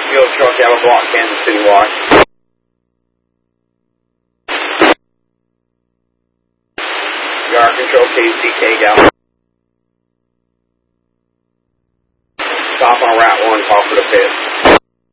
Fuel truck, have a block, Kansas City, watch. Yard control, KCK, gal. Stop on route 1, call for the pit.